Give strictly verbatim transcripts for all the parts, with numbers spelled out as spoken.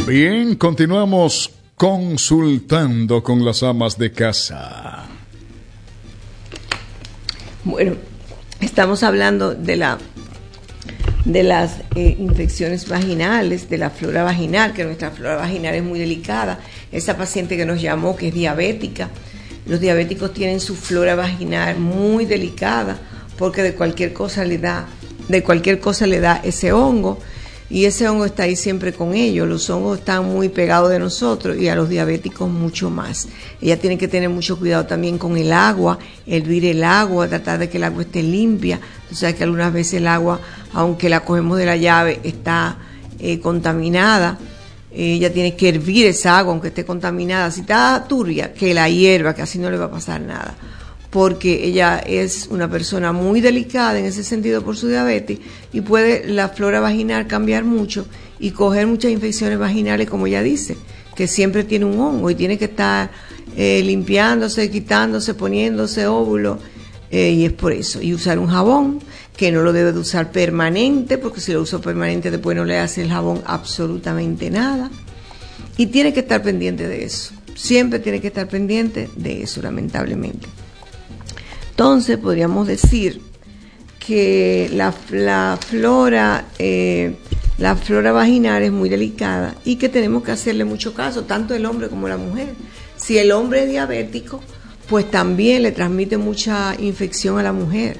Bien, continuamos consultando con las amas de casa. Bueno, estamos hablando de la de las eh, infecciones vaginales, de la flora vaginal, que nuestra flora vaginal es muy delicada. Esa paciente que nos llamó, que es diabética, los diabéticos tienen su flora vaginal muy delicada porque de cualquier cosa le da, de cualquier cosa le da ese hongo. Y ese hongo está ahí siempre con ellos. Los hongos están muy pegados de nosotros y a los diabéticos mucho más. Ella tiene que tener mucho cuidado también con el agua, hervir el agua, tratar de que el agua esté limpia. O sea que algunas veces el agua, aunque la cogemos de la llave, está eh, contaminada. Ella tiene que hervir esa agua, aunque esté contaminada. Si está turbia, que la hierva, que así no le va a pasar nada. Porque ella es una persona muy delicada en ese sentido por su diabetes y puede la flora vaginal cambiar mucho y coger muchas infecciones vaginales, como ella dice, que siempre tiene un hongo y tiene que estar eh, limpiándose, quitándose, poniéndose óvulo, eh, y es por eso. Y usar un jabón, que no lo debe de usar permanente, porque si lo usa permanente después no le hace el jabón absolutamente nada. Y tiene que estar pendiente de eso, siempre tiene que estar pendiente de eso, lamentablemente. Entonces podríamos decir que la, la flora eh, la flora vaginal es muy delicada y que tenemos que hacerle mucho caso, tanto el hombre como la mujer. Si el hombre es diabético, pues también le transmite mucha infección a la mujer.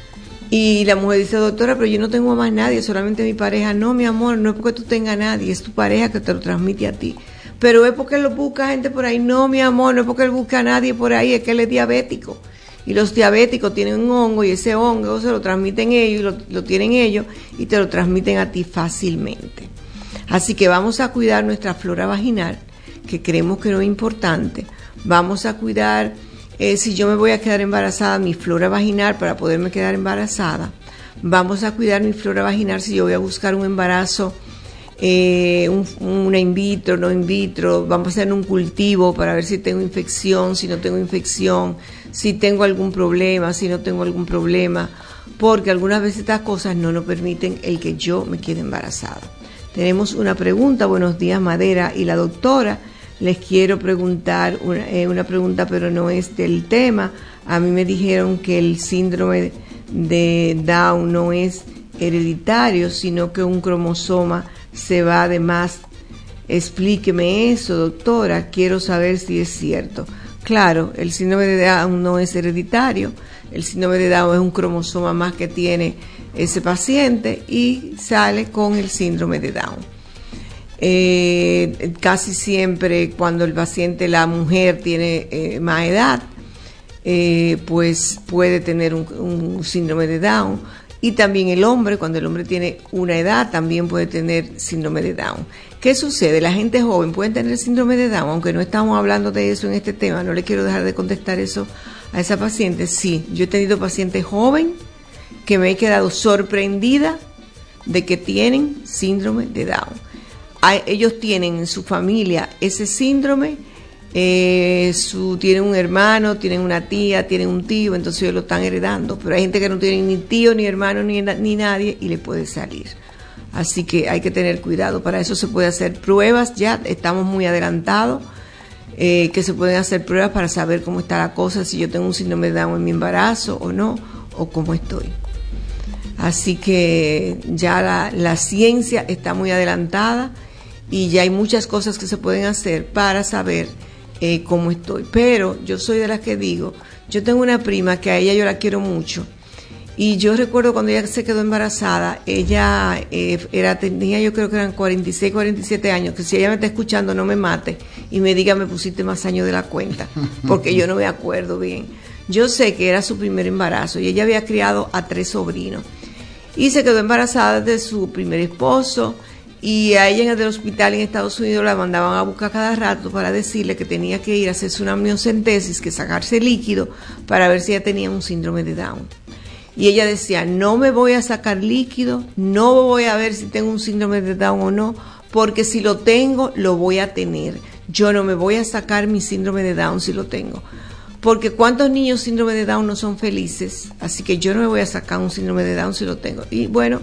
Y la mujer dice, doctora, pero yo no tengo a más nadie, solamente mi pareja. No, mi amor, no es porque tú tengas a nadie, es tu pareja que te lo transmite a ti. Pero es porque él lo busca gente por ahí. No, mi amor, no es porque él busca a nadie por ahí, es que él es diabético. Y los diabéticos tienen un hongo y ese hongo se lo transmiten ellos, lo, lo tienen ellos y te lo transmiten a ti fácilmente. Así que vamos a cuidar nuestra flora vaginal, que creemos que no es importante. Vamos a cuidar, eh, si yo me voy a quedar embarazada, mi flora vaginal para poderme quedar embarazada. Vamos a cuidar mi flora vaginal si yo voy a buscar un embarazo, eh, un, una in vitro, no in vitro. Vamos a hacer un cultivo para ver si tengo infección, si no tengo infección, si tengo algún problema, si no tengo algún problema, porque algunas veces estas cosas no nos permiten el que yo me quede embarazada. Tenemos una pregunta. Buenos días, Madera y la doctora. Les quiero preguntar una, eh, una pregunta, pero no es del tema. A mí me dijeron que el síndrome de Down no es hereditario, sino que un cromosoma se va de más. Explíqueme eso, doctora. Quiero saber si es cierto. Claro, el síndrome de Down no es hereditario, el síndrome de Down es un cromosoma más que tiene ese paciente y sale con el síndrome de Down. Eh, casi siempre cuando el paciente, la mujer, tiene eh, más edad, eh, pues puede tener un, un síndrome de Down. Y también el hombre, cuando el hombre tiene una edad, también puede tener síndrome de Down. ¿Qué sucede? La gente joven puede tener síndrome de Down, aunque no estamos hablando de eso en este tema, no le quiero dejar de contestar eso a esa paciente. Sí, yo he tenido pacientes jóvenes que me he quedado sorprendida de que tienen síndrome de Down. Hay, ellos tienen en su familia ese síndrome, eh, su, tienen un hermano, tienen una tía, tienen un tío, entonces ellos lo están heredando. Pero hay gente que no tiene ni tío, ni hermano, ni, ni nadie y le puede salir. Así que hay que tener cuidado. Para eso se puede hacer pruebas, ya estamos muy adelantados, eh, que se pueden hacer pruebas para saber cómo está la cosa, si yo tengo un síndrome de Down en mi embarazo o no, o cómo estoy. Así que ya la, la ciencia está muy adelantada y ya hay muchas cosas que se pueden hacer para saber eh, cómo estoy. Pero yo soy de las que digo, yo tengo una prima que a ella yo la quiero mucho. Y yo recuerdo cuando ella se quedó embarazada, ella eh, era tenía, yo creo que eran cuarenta y seis, cuarenta y siete años, que si ella me está escuchando no me mate y me diga me pusiste más años de la cuenta, porque yo no me acuerdo bien. Yo sé que era su primer embarazo y ella había criado a tres sobrinos y se quedó embarazada de su primer esposo y a ella en el hospital en Estados Unidos la mandaban a buscar cada rato para decirle que tenía que ir a hacerse una amniocentesis, que sacarse líquido para ver si ella tenía un síndrome de Down. Y ella decía, no me voy a sacar líquido, no voy a ver si tengo un síndrome de Down o no, porque si lo tengo, lo voy a tener. Yo no me voy a sacar mi síndrome de Down si lo tengo. Porque ¿cuántos niños síndrome de Down no son felices? Así que yo no me voy a sacar un síndrome de Down si lo tengo. Y bueno,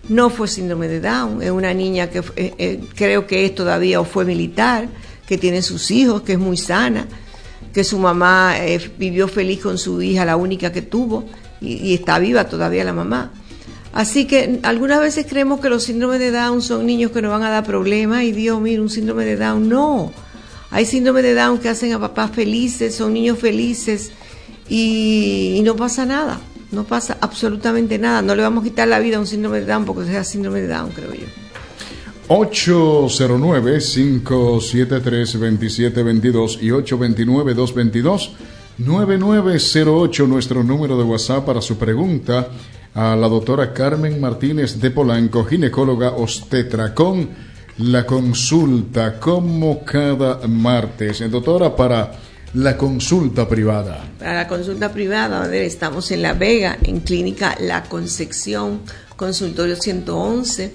no fue síndrome de Down, es una niña que eh, eh, creo que es todavía o fue militar, que tiene sus hijos, que es muy sana, que su mamá eh, vivió feliz con su hija, la única que tuvo, y, y está viva todavía la mamá. Así que algunas veces creemos que los síndromes de Down son niños que nos van a dar problemas, y Dios, mira, un síndrome de Down, no. Hay síndrome de Down que hacen a papás felices, son niños felices, y, y no pasa nada, no pasa absolutamente nada. No le vamos a quitar la vida a un síndrome de Down porque sea síndrome de Down, creo yo. ocho cero nueve, cinco siete tres, dos siete dos dos y ocho dos nueve, dos dos dos, nueve nueve cero ocho, nuestro número de WhatsApp para su pregunta a la doctora Carmen Martínez de Polanco, ginecóloga obstetra, con la consulta como cada martes. Doctora, para la consulta privada. Para la consulta privada, a ver, estamos en La Vega, en Clínica La Concepción, consultorio ciento once,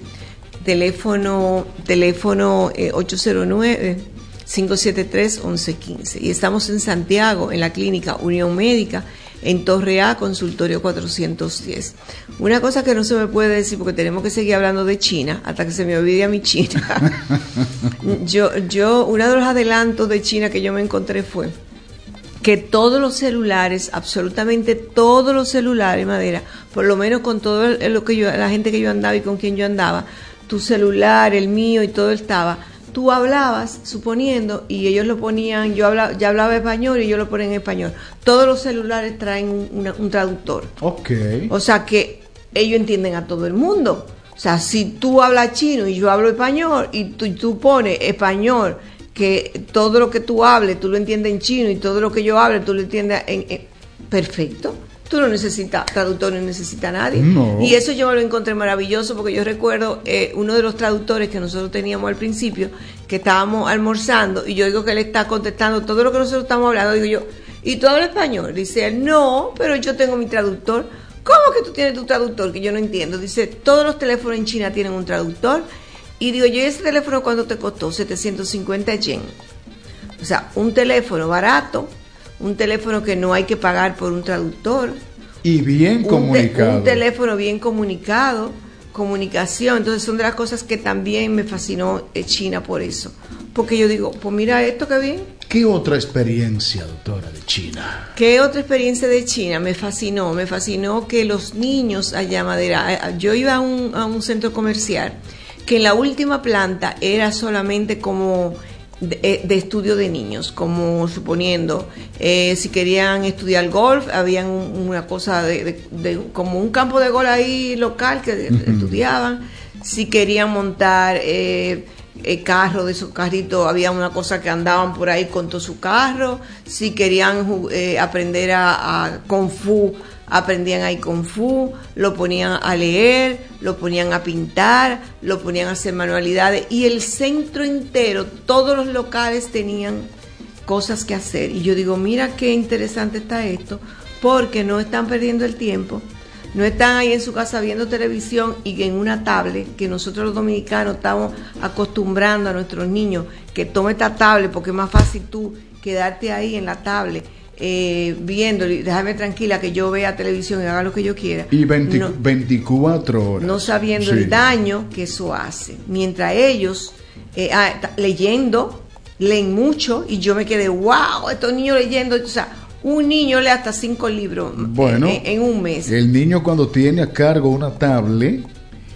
teléfono teléfono eh, ocho cero nueve, cinco siete tres, once quince. Y estamos en Santiago, en la Clínica Unión Médica, en Torre A, consultorio cuatrocientos diez. Una cosa que no se me puede decir, porque tenemos que seguir hablando de China, hasta que se me olvide a mi China. yo, yo, uno de los adelantos de China que yo me encontré fue que todos los celulares, absolutamente todos los celulares, Madera, por lo menos con todo el, lo que yo, la gente que yo andaba y con quien yo andaba, tu celular, el mío y todo estaba, tú hablabas, suponiendo, y ellos lo ponían, yo hablaba, ya hablaba español y ellos lo ponen en español. Todos los celulares traen un, una, un traductor. Ok. O sea que ellos entienden a todo el mundo. O sea, si tú hablas chino y yo hablo español, y tú, y tú pones español, que todo lo que tú hables, tú lo entiendes en chino, y todo lo que yo hable, tú lo entiendes en... en perfecto. Tú no necesitas traductor, no necesita nadie. No. Y eso yo me lo encontré maravilloso, porque yo recuerdo eh, uno de los traductores que nosotros teníamos al principio, que estábamos almorzando, y yo digo que él está contestando todo lo que nosotros estamos hablando. Digo yo, ¿y tú hablas español? Dice él, no, pero yo tengo mi traductor. ¿Cómo que tú tienes tu traductor? Que yo no entiendo. Dice, todos los teléfonos en China tienen un traductor. Y digo yo, ¿y ese teléfono cuánto te costó? setecientos cincuenta yen. O sea, un teléfono barato, un teléfono que no hay que pagar por un traductor. Y bien un comunicado. Te, un teléfono bien comunicado, comunicación. Entonces son de las cosas que también me fascinó China por eso. Porque yo digo, pues mira esto que bien. ¿Qué otra experiencia, doctora, de China? ¿Qué otra experiencia de China? Me fascinó, me fascinó que los niños allá, Madera, yo iba a un, a un centro comercial que en la última planta era solamente como de, de estudio de niños, como suponiendo, eh, si querían estudiar golf, había un, una cosa de, de, de como un campo de golf ahí local que uh-huh. estudiaban, si querían montar eh, eh, carro, de esos carritos, había una cosa que andaban por ahí con todo su carro, si querían eh, aprender a, a Kung Fu, aprendían ahí Kung Fu, lo ponían a leer, lo ponían a pintar, lo ponían a hacer manualidades, y el centro entero, todos los locales tenían cosas que hacer. Y yo digo, mira qué interesante está esto, porque no están perdiendo el tiempo, no están ahí en su casa viendo televisión y en una tablet, que nosotros los dominicanos estamos acostumbrando a nuestros niños que tome esta tablet, porque es más fácil tú quedarte ahí en la tablet Eh, viendo, déjame tranquila que yo vea televisión y haga lo que yo quiera, y veinte, no, veinticuatro horas, no sabiendo sí. el daño que eso hace, mientras ellos eh, ah, leyendo, leen mucho, y yo me quedé, wow, estos niños leyendo, o sea, un niño lee hasta cinco libros bueno, en, en un mes. El niño, cuando tiene a cargo una tablet,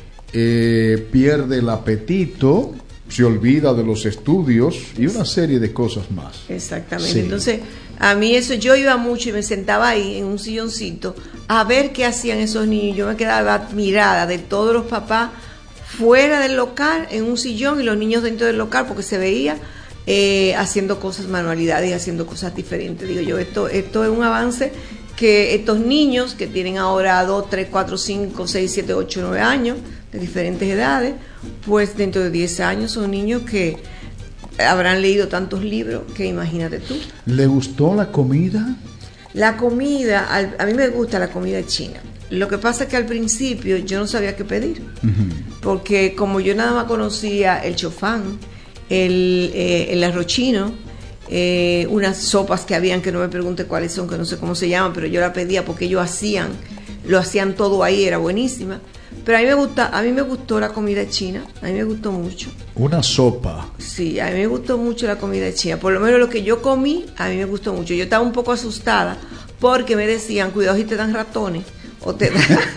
eh, pierde el apetito, se olvida de los estudios y una serie de cosas más. Exactamente. Sí. Entonces, a mí eso, yo iba mucho y me sentaba ahí en un silloncito a ver qué hacían esos niños. Yo me quedaba admirada de todos los papás fuera del local, en un sillón, y los niños dentro del local, porque se veía eh, haciendo cosas, manualidades, y haciendo cosas diferentes. Digo yo, esto, esto es un avance, que estos niños que tienen ahora dos, tres, cuatro, cinco, seis, siete, ocho, nueve años, de diferentes edades, pues dentro de diez años son niños que habrán leído tantos libros que imagínate tú. ¿Le gustó la comida? La comida, a mí me gusta la comida china. Lo que pasa es que al principio yo no sabía qué pedir, uh-huh. porque como yo nada más conocía el chofán, el, eh, el arroz chino, eh, unas sopas que habían que no me pregunte cuáles son, que no sé cómo se llaman, pero yo la pedía porque ellos hacían lo hacían todo ahí, era buenísima. Pero a mí me gusta, a mí me gustó la comida china, a mí me gustó mucho. Una sopa. Sí, a mí me gustó mucho la comida china, por lo menos lo que yo comí, a mí me gustó mucho. Yo estaba un poco asustada porque me decían, cuidado si te dan ratones, o te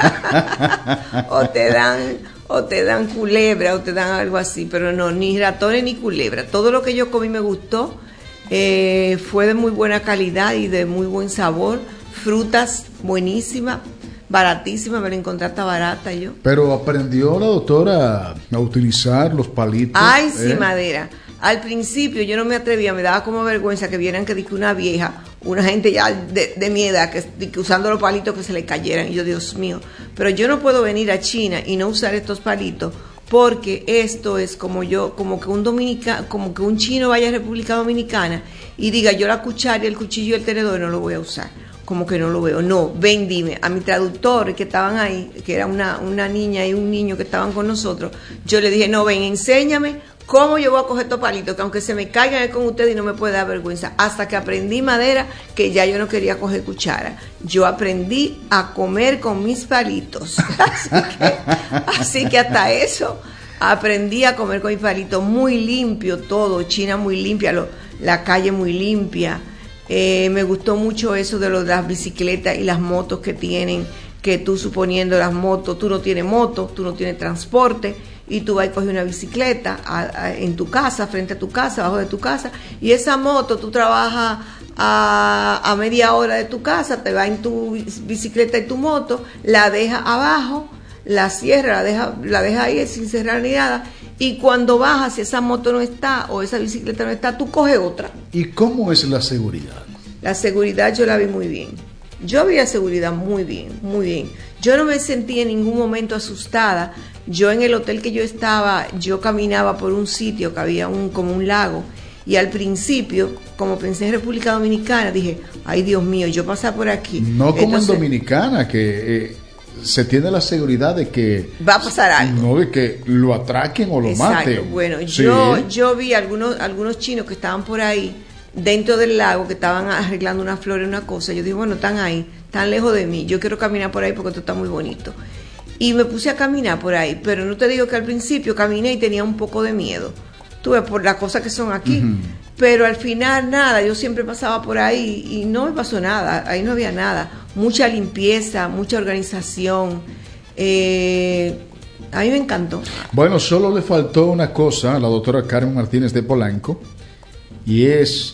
dan, o te dan, o te dan culebra, o te dan algo así, pero no, ni ratones ni culebra. Todo lo que yo comí me gustó, eh, fue de muy buena calidad y de muy buen sabor, frutas buenísimas, baratísima, me la encontré hasta barata yo. Pero aprendió la doctora a utilizar los palitos. Ay, sí, ¿eh? Madera. Al principio yo no me atrevía, me daba como vergüenza que vieran que dije una vieja, una gente ya de, de mi edad, que, que usando los palitos que se le cayeran. Y yo, Dios mío, pero yo no puedo venir a China y no usar estos palitos, porque esto es como yo, como que un dominica, como que un chino vaya a República Dominicana y diga, yo la cuchara, el cuchillo y el tenedor no lo voy a usar. Como que no lo veo. No, ven, dime, a mi traductor que estaban ahí, que era una, una niña y un niño que estaban con nosotros, yo le dije, no, ven, enséñame cómo yo voy a coger estos palitos, que aunque se me caigan es con ustedes y no me puede dar vergüenza. Hasta que aprendí, Madera, que ya yo no quería coger cuchara. Yo aprendí a comer con mis palitos. Así que, así que hasta eso, aprendí a comer con mis palitos. Muy limpio todo, China muy limpia, lo, la calle muy limpia. Eh, me gustó mucho eso de, lo, de las bicicletas y las motos que tienen, que tú suponiendo las motos, tú no tienes moto, tú no tienes transporte, y tú vas y coges una bicicleta a, a, en tu casa, frente a tu casa, abajo de tu casa, y esa moto tú trabajas a, a media hora de tu casa, te vas en tu bicicleta y tu moto, la dejas abajo, la cierra, la deja, la deja ahí sin cerrar ni nada, y cuando bajas, si esa moto no está o esa bicicleta no está, tú coges otra. ¿Y cómo es la seguridad? La seguridad yo la vi muy bien. Yo vi la seguridad muy bien, muy bien. Yo no me sentí en ningún momento asustada. Yo en el hotel que yo estaba, yo caminaba por un sitio que había un como un lago, y al principio, como pensé en República Dominicana, dije, ay Dios mío, yo pasé por aquí. No como Entonces, en Dominicana, que... Eh... se tiene la seguridad de que va a pasar algo, no de que lo atraquen o lo exacto. maten. Bueno, sí. yo yo vi algunos algunos chinos que estaban por ahí dentro del lago, que estaban arreglando una flor y una cosa. Yo dije, bueno, están ahí, están lejos de mí, yo quiero caminar por ahí porque esto está muy bonito, y me puse a caminar por ahí. Pero no te digo que al principio caminé y tenía un poco de miedo, tuve por las cosas que son aquí, uh-huh. Pero al final nada, yo siempre pasaba por ahí y no me pasó nada, ahí no había nada. Mucha limpieza, mucha organización, eh, a mí me encantó. Bueno, solo le faltó una cosa a la doctora Carmen Martínez de Polanco, y es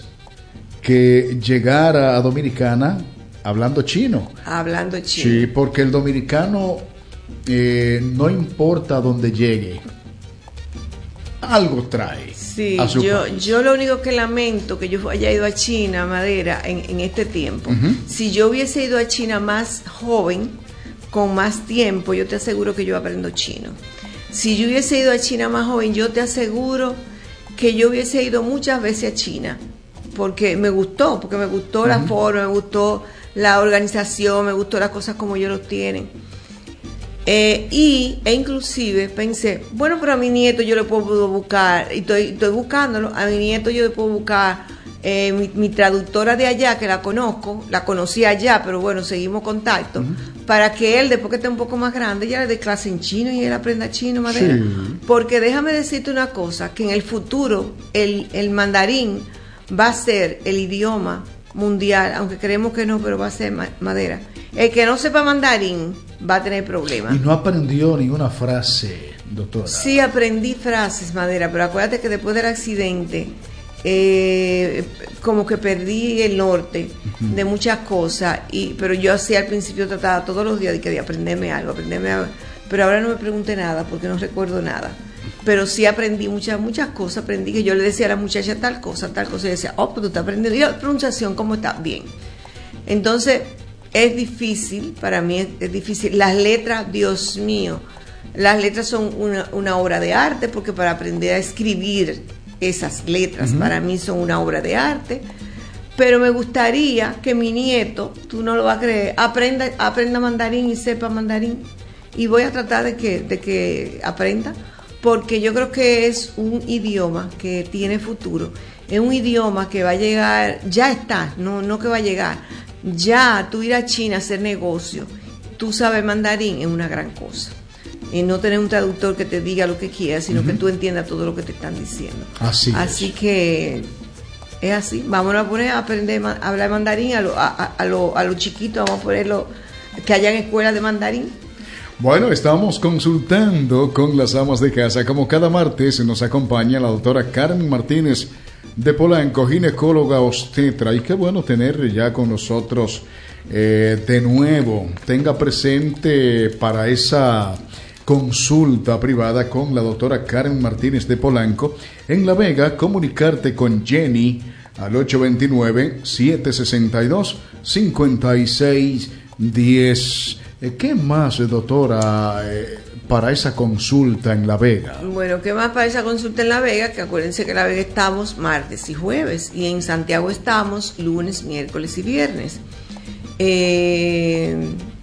que llegara a Dominicana hablando chino. Hablando chino. Sí, porque el dominicano, eh, no importa dónde llegue, algo trae. Sí, yo, yo lo único que lamento que yo haya ido a China, Madera, en, en este tiempo. Uh-huh. Si yo hubiese ido a China más joven, con más tiempo, yo te aseguro que yo aprendo chino. Si yo hubiese ido a China más joven, yo te aseguro que yo hubiese ido muchas veces a China, porque me gustó, porque me gustó uh-huh. la forma, me gustó la organización, me gustó las cosas como ellos los tienen. Eh, y e inclusive pensé, bueno, pero a mi nieto yo le puedo buscar, y estoy, estoy buscándolo, a mi nieto yo le puedo buscar eh, mi, mi traductora de allá, que la conozco, la conocí allá, pero bueno, seguimos contacto, uh-huh. para que él, después que esté un poco más grande, ya le dé clase en chino y él aprenda chino, Madera. Sí. Porque déjame decirte una cosa, que en el futuro el, el mandarín va a ser el idioma mundial, aunque creemos que no, pero va a ser, Madera. El que no sepa mandarín va a tener problemas. Y no aprendió ninguna frase, doctora. Sí, aprendí frases, Madera, pero acuérdate que después del accidente, eh, como que perdí el norte uh-huh. de muchas cosas, y pero yo así al principio trataba todos los días de, que de aprenderme algo, aprenderme algo, pero ahora no me pregunté nada porque no recuerdo nada. Pero sí aprendí muchas muchas cosas, aprendí que yo le decía a la muchacha tal cosa, tal cosa, y decía, oh, pero tú estás aprendiendo, y la pronunciación, ¿cómo está? Bien. Entonces, es difícil, para mí es, es difícil. Las letras, Dios mío, las letras son una, una obra de arte, porque para aprender a escribir esas letras, uh-huh. para mí son una obra de arte. Pero me gustaría que mi nieto, tú no lo vas a creer, aprenda, aprenda mandarín y sepa mandarín. Y voy a tratar de que, de que aprenda, porque yo creo que es un idioma que tiene futuro. Es un idioma que va a llegar, ya está, no, no que va a llegar. Ya tú ir a China a hacer negocio tú sabes mandarín es una gran cosa. Y no tener un traductor que te diga lo que quieras, sino uh-huh. que tú entiendas todo lo que te están diciendo. Así, así es. que es así. Vamos a poner a aprender a hablar mandarín a los a, a, a lo, a lo chiquitos, vamos a ponerlo que hayan escuelas de mandarín. Bueno, estamos consultando con las amas de casa. Como cada martes nos acompaña la doctora Carmen Martínez de Polanco, ginecóloga obstetra. Y qué bueno tener ya con nosotros eh, de nuevo. Tenga presente para esa consulta privada con la doctora Carmen Martínez de Polanco. En La Vega, comunicarte con Jenny al ocho dos nueve, siete seis dos, cinco seis uno cero. ¿Qué más, doctora, eh, para esa consulta en La Vega? Bueno, ¿qué más para esa consulta en La Vega? Que acuérdense que en La Vega estamos martes y jueves, y en Santiago estamos lunes, miércoles y viernes. Eh,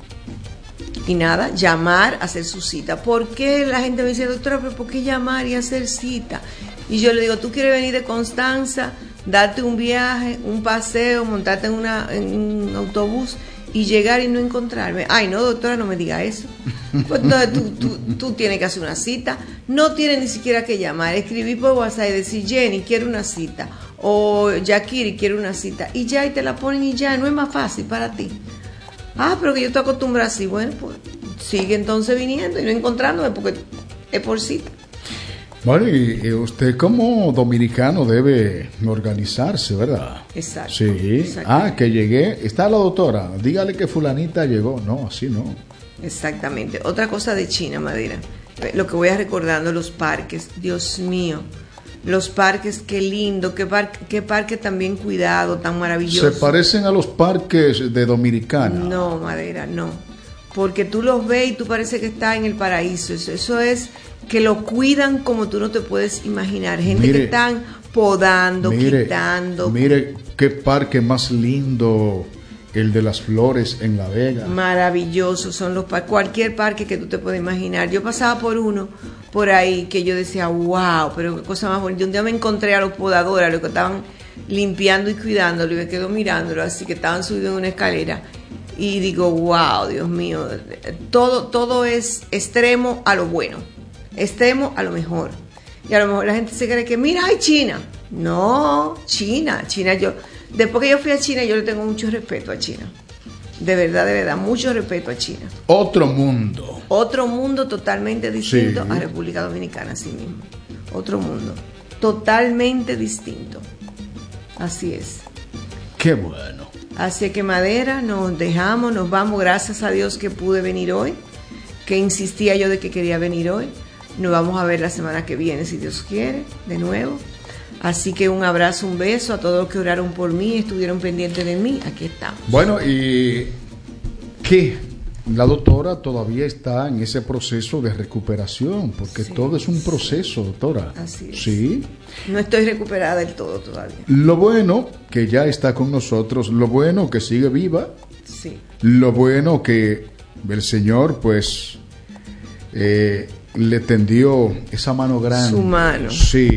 y nada, llamar, hacer su cita. ¿Por qué la gente me dice, doctora, pero por qué llamar y hacer cita? Y yo le digo, ¿tú quieres venir de Constanza, darte un viaje, un paseo, montarte en, una, en un autobús y llegar y no encontrarme? Ay, no, doctora, no me diga eso. Pues entonces tú, tú, tú tienes que hacer una cita. No tienes ni siquiera que llamar, escribir por WhatsApp y decir, Jenny, quiero una cita, o Yakiri, quiero una cita, y ya, y te la ponen y ya, no es más fácil para ti. Ah, pero que yo estoy acostumbrada así. Bueno, pues sigue entonces viniendo y no encontrándome porque es por cita. Bueno, y usted como dominicano debe organizarse, ¿verdad? Exacto. Sí. Ah, que llegué. Está la doctora. Dígale que fulanita llegó. No, así no. Exactamente. Otra cosa de China, Madera. Lo que voy a recordando, los parques. Dios mío. Los parques, qué lindo. Qué parque, qué parque tan bien cuidado, tan maravilloso. ¿Se parecen a los parques de Dominicana? No, Madera, no. Porque tú los ves y tú parece que estás en el paraíso. Eso, eso es... que lo cuidan como tú no te puedes imaginar. Gente mire, que están podando, mire, quitando. Mire qué parque más lindo, el de las flores en La Vega. Maravilloso son los parques, cualquier parque que tú te puedas imaginar. Yo pasaba por uno por ahí que yo decía, wow, pero qué cosa más bonita. Un día me encontré a los podadores, a los que estaban limpiando y cuidándolo, y me quedo mirándolo, así que estaban subidos en una escalera. Y digo, wow, Dios mío, todo, todo es extremo a lo bueno. Extremo a lo mejor. Y a lo mejor la gente se cree que, mira, hay China. No, China, China, yo, después que yo fui a China, yo le tengo mucho respeto a China. De verdad, de verdad, mucho respeto a China. Otro mundo. Otro mundo totalmente distinto sí. a República Dominicana, así mismo. Otro mundo. Totalmente distinto. Así es. Qué bueno. Así que Madera, nos dejamos, nos vamos. Gracias a Dios que pude venir hoy. Que insistía yo de que quería venir hoy. Nos vamos a ver la semana que viene, si Dios quiere, de nuevo. Así que un abrazo, un beso a todos los que oraron por mí, estuvieron pendientes de mí. Aquí estamos. Bueno, y que la doctora todavía está en ese proceso de recuperación, porque sí, todo es un proceso, sí. doctora. Así es. Sí. No estoy recuperada del todo todavía. Lo bueno que ya está con nosotros, lo bueno que sigue viva. Sí. Lo bueno que el Señor, pues... Eh, le tendió esa mano grande. Su mano. Sí.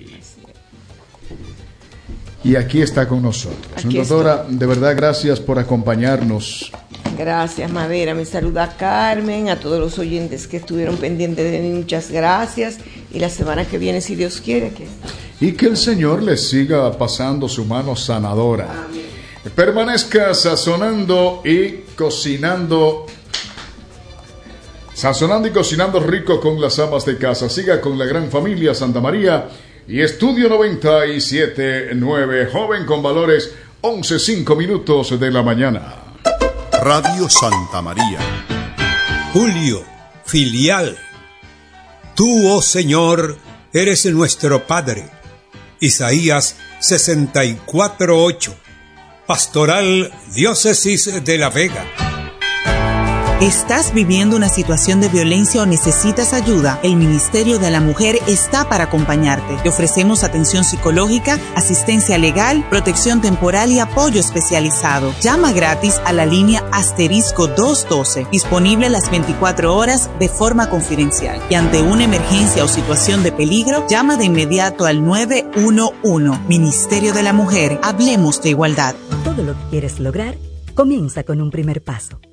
Y aquí está con nosotros. Aquí doctora, estoy. De verdad, gracias por acompañarnos. Gracias, Madera. Me saluda Carmen, a todos los oyentes que estuvieron pendientes de mí, muchas gracias. Y la semana que viene, si Dios quiere, que y que el Señor les siga pasando su mano sanadora. Amén. Permanezca sazonando y cocinando. Sazonando y cocinando rico con las amas de casa. Siga con la gran familia Santa María y Estudio noventa y siete punto nueve. Joven con valores, once cinco minutos de la mañana. Radio Santa María. Julio, filial. Tú, oh Señor, eres nuestro Padre. Isaías sesenta y cuatro ocho. Pastoral Diócesis de La Vega. ¿Estás viviendo una situación de violencia o necesitas ayuda? El Ministerio de la Mujer está para acompañarte. Te ofrecemos atención psicológica, asistencia legal, protección temporal y apoyo especializado. Llama gratis a la línea asterisco doscientos doce, disponible las veinticuatro horas de forma confidencial. Y ante una emergencia o situación de peligro, llama de inmediato al nueve uno uno. Ministerio de la Mujer, hablemos de igualdad. Todo lo que quieres lograr comienza con un primer paso.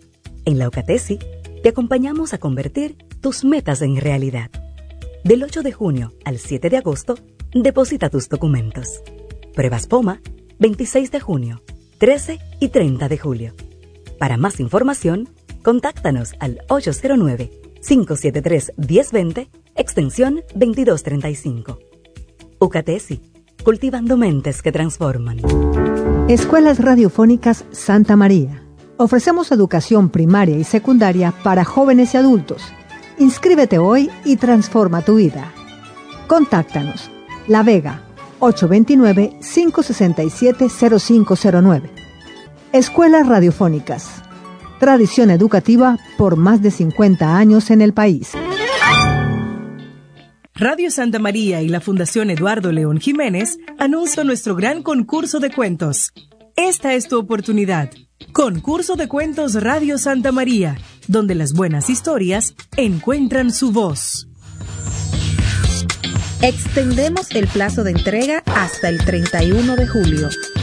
En la UCATESI te acompañamos a convertir tus metas en realidad. Del ocho de junio al siete de agosto, deposita tus documentos. Pruebas POMA, veintiséis de junio, trece y treinta de julio. Para más información, contáctanos al ocho cero nueve, cinco siete tres, uno cero dos cero, extensión veintidós treinta y cinco. UCATESI, cultivando mentes que transforman. Escuelas Radiofónicas Santa María. Ofrecemos educación primaria y secundaria para jóvenes y adultos. Inscríbete hoy y transforma tu vida. Contáctanos. La Vega, ocho dos nueve, cinco seis siete, cero cinco cero nueve. Escuelas Radiofónicas. Tradición educativa por más de cincuenta años en el país. Radio Santa María y la Fundación Eduardo León Jiménez anuncian nuestro gran concurso de cuentos. Esta es tu oportunidad. Concurso de Cuentos Radio Santa María, donde las buenas historias encuentran su voz. Extendemos el plazo de entrega hasta el treinta y uno de julio.